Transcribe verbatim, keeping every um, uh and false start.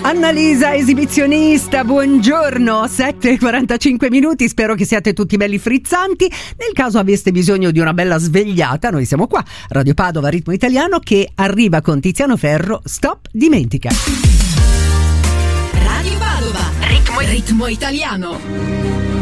Annalisa esibizionista, buongiorno, sette e quarantacinque minuti, spero che siate tutti belli frizzanti. Nel caso aveste bisogno di una bella svegliata, noi siamo qua, Radio Padova Ritmo Italiano, che arriva con Tiziano Ferro, Stop Dimentica. Radio Padova, ritmo, ritmo italiano.